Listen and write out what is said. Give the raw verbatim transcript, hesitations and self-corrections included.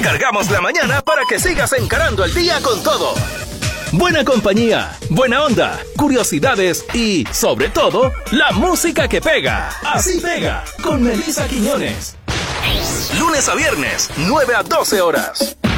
cargamos la mañana para que sigas encarando el día con todo. Buena compañía, buena onda, curiosidades y, sobre todo, la música que pega. Así pega, con Melissa Quiñones. Lunes a viernes, nueve a doce horas.